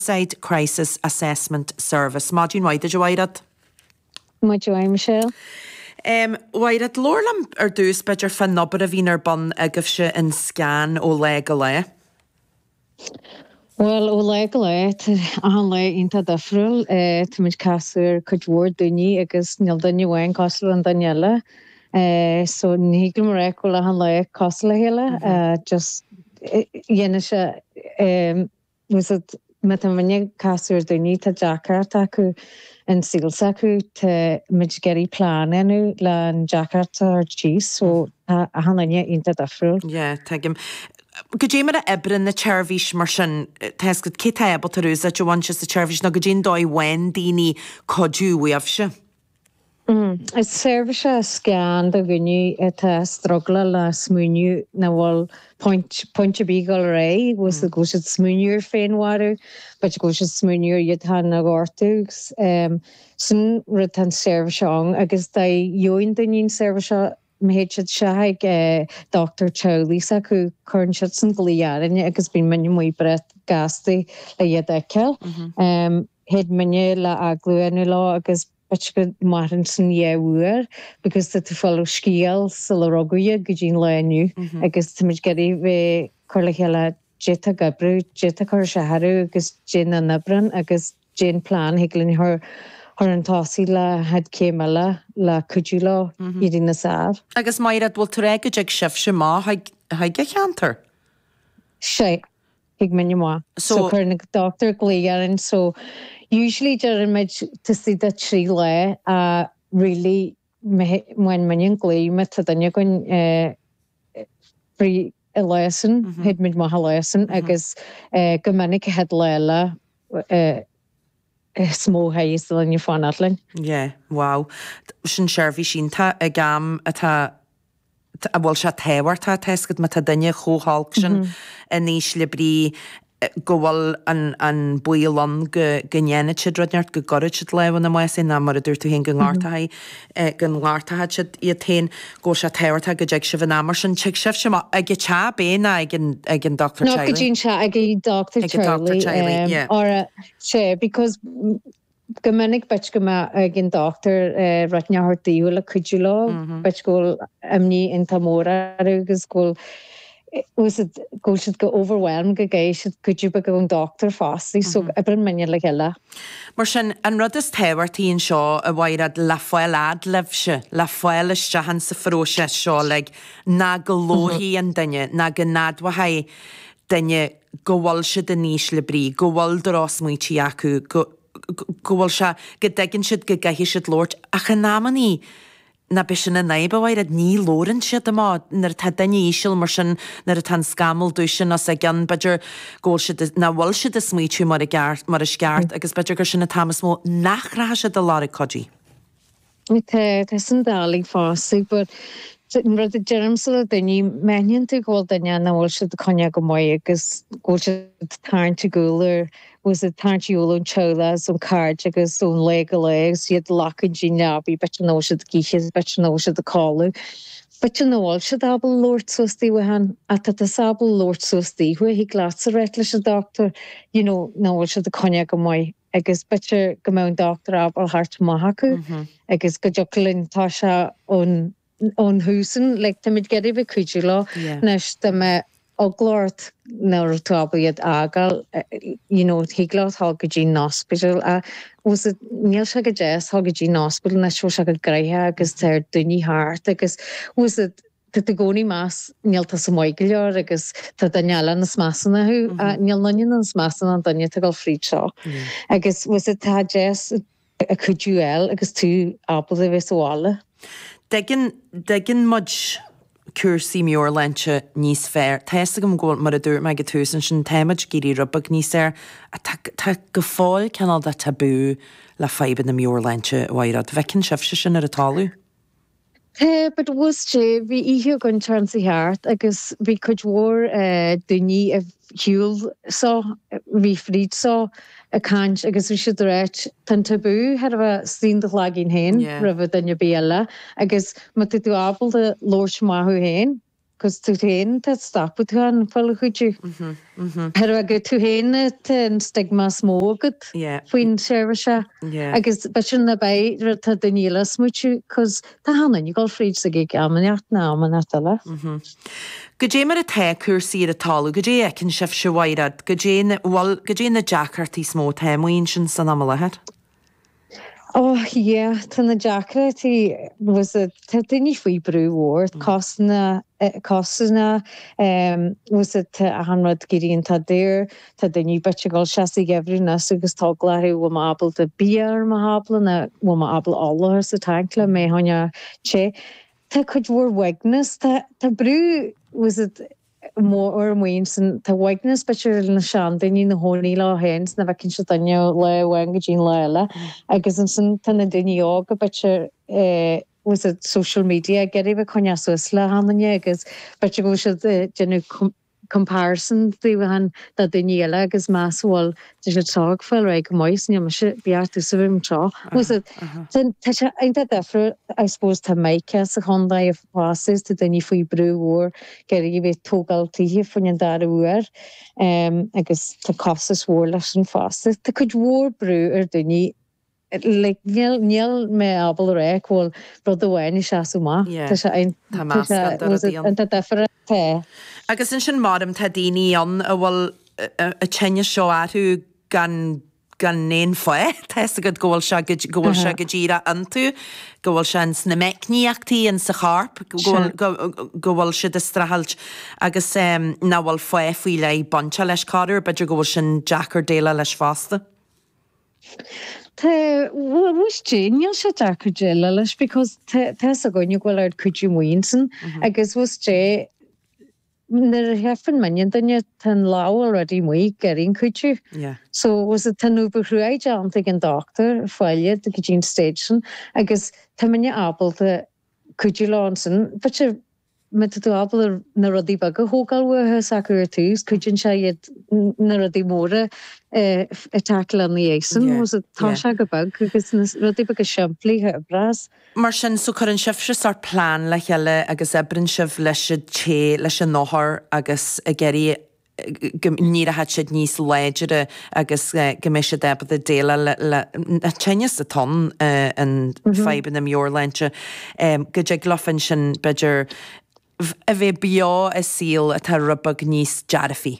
Suicide Crisis Assessment Service. Máidín waid a wairad? Muid joy, Michelle. Wairad lorlam dús beidir fan nobar a bhín ban agah se in scan ó le go le? Well, ó le go le an le inta dafriúil tuid casúir chudhór duine agus níl duine bhhain cosla an Daniela. So nígil mar go le an le cosla héile just dhéine se was it met an bhaine casúir duine tá Jackart acu an sílsa acu te mid geirí plán enú le an Jackart ar cheese so a han leine inta dafriúil. Yeah, tegim. Go dé mar a ebrin na tseirbhís mar sin teas go cé ebal tarús a johain se sa tseirbhís na go dén dói wen daoine codú uíamh se? Is service a scan da gunni eta strugla la smúniu na wal point bígal rei was the go smúniur féin waru but go smúniur yet han na gortugs sun retan service on agus dai join the nin service méid se Dr. Chowlisa ku Cornshutson gliarin agus bin man muy bret gasti le yedekel hed manye la agluenu la agus Bachgad Martinson yewer because the follow skiel solaroguya gujin lenu agus timid geri ve korlehela jeta gabru jeta kor shaharu agus jin anabran agus jin plan higlin her an tasi la had kemala la kujula idin nasar agus mairad wol turega jeg chef shema ha gechanter shay higmenu ma so kornig doctor gliarin so usually during my to see the tree le really when man glue met then you're going free a lesson had mid my lesson agus gomanik had lela small haze than you fan atling. Yeah, wow. Sin shervi shinta a gam ata a bhil se téhhartá teiscid me tá duine chóthálc sin in níos librí gohfuil an buílan go gnéine siad rodneart go gorid siad lehan na mai sin na mar a dúirtú hén go ngártathe gan ngártathe siad iad tain go se téhhartá go deag se bh námar sin teag sibh sem ag go te béna ag an Dr. Chiley. No, go dín se ag Dr. Chiley. Or sé, because Gominnig bet go gin doctor ratneart díú le cudulá bet go amní in tamóra agus go was it go should go overwhelmed go géis could you be going doctor fastly so ebrin minne le heile. Mar sin an rud is téhhartaíonn seo a bhairad le foiil ad lebhse le foiil iste han sa fróise seo le na go lóthaí an duine na go nadhatha duine go bhfuil se den níos le brí go bhfuil do rás muotí acu go bhfuil se go degann siad go gaithí siad lórt a chanámaní na be sin na naib bhaid ní lóran siad amá nar tá daine ísil mar sin nar a tan scamel dúsin as a gan beidir ggóil siad na bhfuil siad a smíitiú mar a sceart agus beidir gur sin na tamas mó nachrá siad a lára codí. Tá san dálaigh fásaigh, but rud a germsel daine meinn tú ggóil daine na bhfuil siad conne go maiid agus ggóil siad tarn tú gúlar was a tartiúlún cholas on card agus on legs yet lacking ginabi bet no should giches bet no should the callu but you know all should have lord susti we han at the sabel lord susti where he glass reckless doctor you know no should the cognac my agus better go mount doctor ab or heart mahaku agus go joklin tasha on husen like to mid get even kujula nesh the Oglort náir tábaiad agal, you know, higlas hagajin hospital was it níl se go jazz hagajin hospital na seo se go greithe agus teir duine hart agus was it the goni mas níl ta sa moigleor agus ta Daniela na smasan hu níl nanin na smasan an Daniela gal fríd seo agus was it ta jazz a cuduel agus tú apple de visuale Degin much Cursaí mór lente níos fér. Teiste go ggóil mar a dúir me go túsan sin téimeid gurí rubag níos a tá go fáil ceanal de tabú le feiban na mór lente bhairad. Bhecinn sibhse sin ar a talú? But was sé bhí ihe gon transaí heart agus bhí chudhór duine a hiúil só bhí fríd só a cant agus bhí siad réit tan tabú had a slín de lagin hen rah daine béla agus ma tú abal de lórs mahu hen cos tú hen te stapu tu an fel chuju. Her a go tú hen ten stigma smógad faoin séirse agus besin na bai tá daníla smuú cos tá hanna ní gáil fríd sa gig amneacht ná amnatala. Go dé mar a te cuasaí a talú, go dé ecinn sibh se bhairad, go dé na Jackartí smó témoín sin san amalahead? Oh, yeah, tá na Jackartí was a duine faoi brú cosna was it a hanrad giríon tá déir tá duine bete gáil seaí gefrúna agus tá gláthú bhfuil abal de bíar ma habla na bhfuil ma abal áhar sa tankla mé haine sé. Tá chud bhór weagnas tá brú was it mór muoin san tá weagnas beir na sean daoine na hónaí le hens na bhecinn se daine le bhain go dín leile agus an san tanna daine ága beir was it social media geirí bh coine sus le hanne agus beir go se genú comparison han dat daine eile agus measháil de se tág fel ra go mais ne se beartú sa bhim trá. Was it tá se einta defra I suppose tá meice sa chunda a fásis de daine faoi brúhór geirí bheith tógaltíí fan an dar uair agus tá cosas hór leis an fásis. Tá chud hór brú ar daine níl me abal ré bhil brod ahhain se má Tá se einta defra te. Agus in sin mádam tá daoine an a bhfuil a tenne seo athú gan néon foié, Tás a go ggóil se go ddíra antú, go bhfuil se na meicníachtaí an sa charp, go bhfuil si de strahailt agus ná bhfuil foié faoi le bonse leis cáú, beidir go bhfuil sin Jackar déile leis fásta. Was níl se Jackar déile leis because te a goinine bhfuil ar chuidú muoinsan agus was dé Nar hefan manion daine tan lá already muoi gerin chuidú. So was it tan uberhruid antig an doctor foiile de gin station agus tá minne abal de chuidú lásan, but se met tú abal na rodí bag a hógalhuthe sacr túús chuidjin se iad na rodí móra takla an éan was it tá se go bag agus rodí bag a siimplíthe a bras. Mar sin so chuann sibhre ar plán le cheile agus ebrin sibh leis leis an nóthir agus a geirí ní a het siad níos léidirre agus gomise debad a déile le tenne sa ton an feiban na mórleinte go dé glofin sin beidir a bheith beá a síl a tá rubag níos dearafií.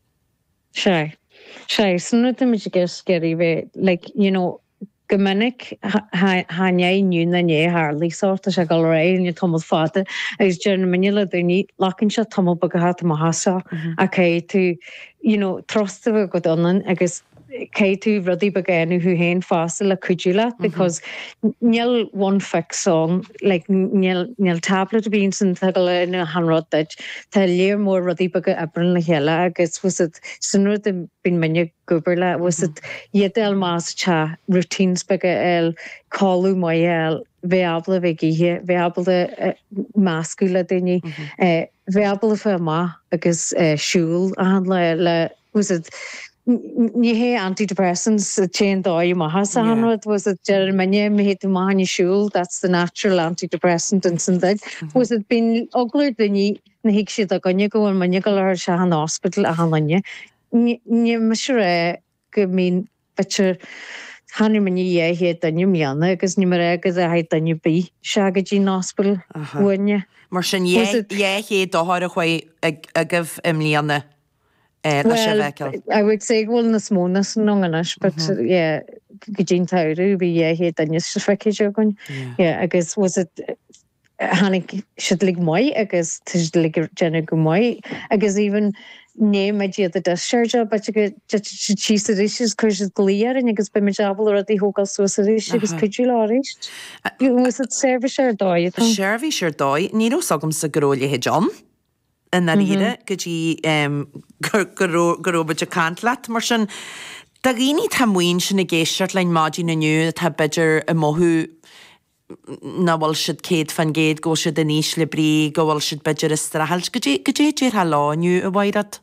Sé san nu me geirí bheith gomininic hané nniu na né Harlíáta se gal ré ní Thomas fáte agus Germanile duní lacinn se tom bag hat a hasá a cé tú trosta go donan agus cé tú rudí bagéanú hu héin fása le cuiúla because níl one fix song níl tablet bín san le na hanrodid tá léir mór rudí bag ebrin le heile agus was it sanú bin minne gober le was it iadel más cha routines bag el callú mai el veabla vegihe veabla de mascula daine veabla fe ma agus siúl a han le was it ní hé antidepressants chain dói ma has hanrod was it Germany me het mahani siúl that's the natural antidepressant and something was it been ogler daine na hiic siad a gonne go an manne go ar se an hospital a hanne ní me ré go mín beir hanna maní hé daine mianna agus ní mar agus a haid daine bí se go dtí hospital bhaine. Mar sin hé dóthir a chuoi a gibh líanana. Well, I would say well na smónas nóganas, but yeah, go dtín tairú bhí hé daine se feice gon. Agus was it hannig siad lig mai agus tuis lig gennne go mai agus even né me diad a seirja, but tí sa ríis chuir glíar agus be me jabal a dí hógal so sa ríis agus cuiú láist. Was it service ar dóid? Service ar dóid, ní sagm sa goróla he John. In na ire go dtí goróbid a cantlaat mar sin da rií tamhain sin na géisiart lein mádí na nniu tá beidir a mothú na bhfuil siad céad fan géad go siad a níos le brí go bhfuil siad beidir is strahailt go dé tíir há lániu a bhairad?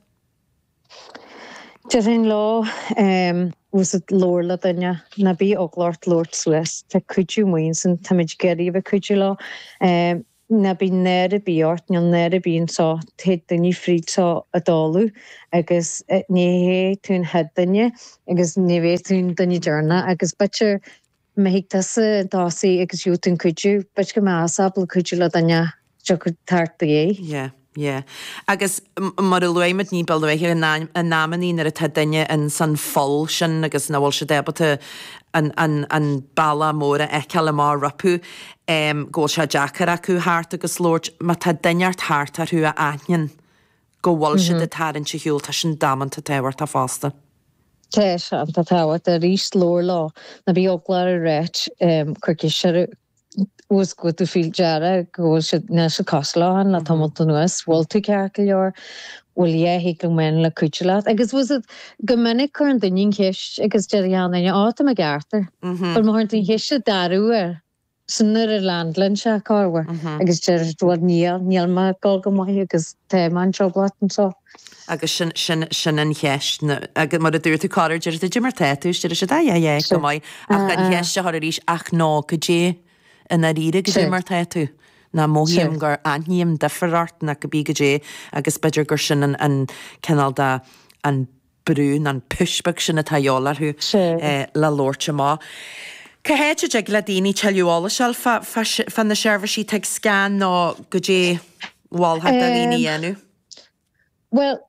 Derin lá was it lór le daine na bí ógláirt Lord Suez tá cuiú muon san tamid geirí bheith cuiú lá na bí neir bíart ne neir bíon sá te duine frítá a dáú agus néhé tún het danne agus névé tún danne dearna agus bitir mehiigta sa dásaí agus dúún cuiú, bit go measabla cuiú le danne jo go tarta é. Yeah. Agus mar luimid ní balhir an námaní ar a te daine an san fol sin agus na bhil se débata an balla móra eiceal má rapú ggóil se Jackar acu háart agus Lord má tá daineart háart ar thu a aithnean go bhil se de tarann se hiúil tá sin damananta tehhart a fásta. Teis an tá táhat a rís lór lá na bí opláir a réit chuci se was go to feel jara go na se Cosláhan na tamanta nuas Walter ceir bhfuil hé go men le cuiúlaat. Agus was it gomininic chu an daing héis agus deanna áta a gartar. Bar mar an héise darúar sannar a landlinn se cáhar agus deirúad níl me gáil go maithe agus téman troblaat an só. Agus sin an cheist agus mar a dúirta cáir deir a Jimmar teúis deir se dhé go maiid ach an cheiste thu a ríis ach ná go dé in a ríre go dé mar tú. Na móhíam gur aníam deferart na go bí go dé agus beidir gur sin an cenal an brún an puisbeg sin a taálarthú le lórte má. Cahéite ag le daoine teúála seil fan na seirbhísí teag scan ná go dé bháilthe a lína dhéanú? Well,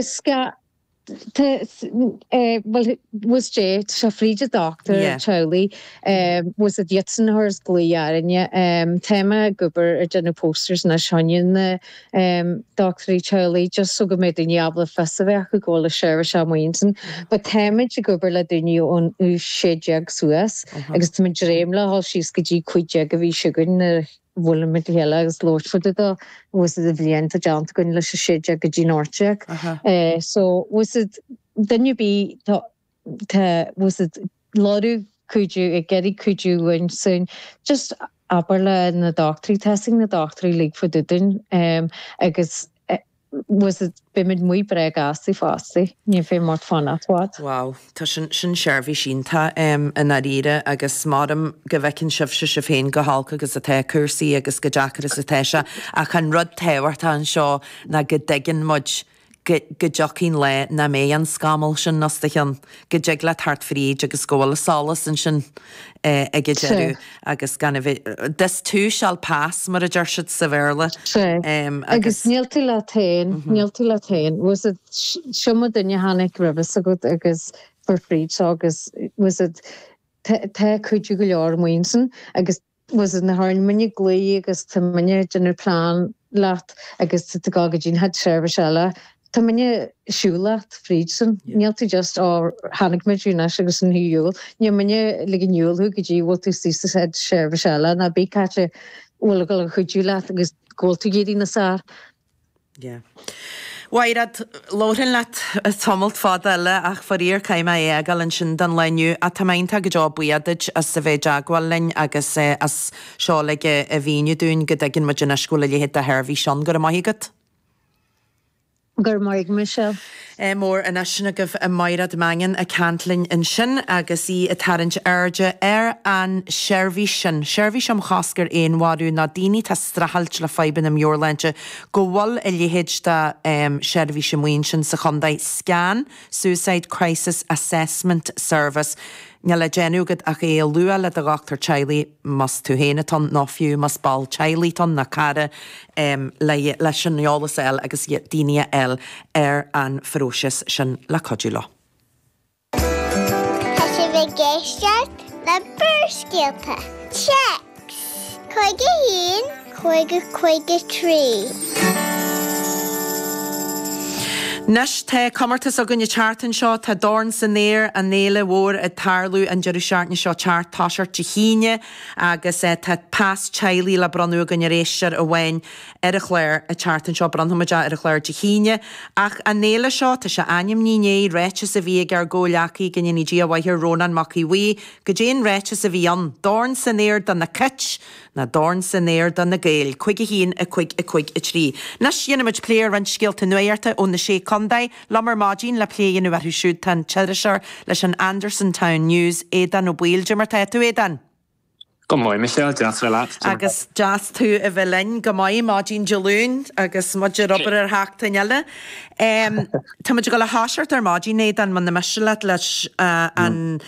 was Jay Shafrija doctor Charlie was it Yetson hers gluiarine tema guber genna posters na shonian doctor Charlie just so go made in yabla festival go le share shamoinsen but tema guber la dinu on shejag suas agus to dreamla hol she's gji quijag vi sugar Wolle met hele agus Lord for the was the Vlienta John gun le shejag gji norchek so was it then you be was it Loru could you Getty could you and soon just Aberla in the doctor testing the doctor league for the din I guess was it bimid muy breg asi fasti ní fé mort fan at wat. Wow, tá sin seirbhí sínta in a ríre agus mádam go bhecinn sibse se féin go hálca agus a té cursaí agus go Jackar is a téise a chan rud téhharta an seo na go deigin mud go jockín le na mé an scamal sin nostachan go deag le tart fríd agus scóil salas an sin ag dearú agus gan des tú seall pás mar a deirsid sa bhéla. Agus níltí le tain was it siomad in hanig ribas a go agus for fríd agus was it te chuidú go leor muinsan agus was it na háin minne glí agus tá minne general plán leat agus tá gagadín had seirbh seile Tá minne siúlaat Friedson, níltí just á hannig meúna agus an hiúil, ní minne ligin júlú go dí bhil tú sísta head seirbh seile na bícate bhfuil go chuidúlaat agus ggóiltú géí na sár. Wairad lórin leat tomult fád eile ach farír caiime éagal an sin den leniu a tamainta go job buiadid as sa bheith jaagwal lein agus as seolige a bhíniu dún go dagin ma dyn ysgwla li hyd a herfi Sean gyda maigad? Gur maig Michelle. Mór in asna goh a mairad mangan a cantlinn in sin agus í a tarint airde an seirbhí sin. Seirbhí sem chascar éonhharú na daoine tá strahailt le feiban am Yorlainte go bhfuil i lihéid de seirbhí sem muoin sin sa chundaid scan Suicide Crisis Assessment Service. Ní le genúgad ach é lua le a gachtar Charlie mas tú héna ton nófiú mas ball Charlie ton na cara le sin neolalas el agus daine el an ferocious sin le codúla. Tá sé bheith géisteart le burscéalta. Checks. Coige hín, coige trí. Nes te comartas a gunne chartan seo tá dorn san néir a néile mhór a tarlú an deirú seartne seo chart táisiart de híine agus tá pás Charlie le branú gunne rééisir a bhain a chléir a chartan seo branthmaide a chléir de híine ach a néile seo tá se aim níné réite sa bhí ar ggóleachaí gnne ní dí a bhaithir Rónan mací bhí go déon réite sa bhí an dorn san néir dan na kit na dorn san néir dan na gail chuige hín a chuig a trí. Nes dhéanamid pléir an scialta nuirta ón na sé Condai, Lamar Magin le pléin u bharú siúd tan Cheshire leis an Anderson Town News édan ó bhil Jimmar tú édan. Go mói Michelle jazz fel at. Agus jazz tú a bhelin go mai mágin Jaloon agus muidir robar ar háachta neile. Tá muidir go le háseart ar mágin néad an man na meisiile leis an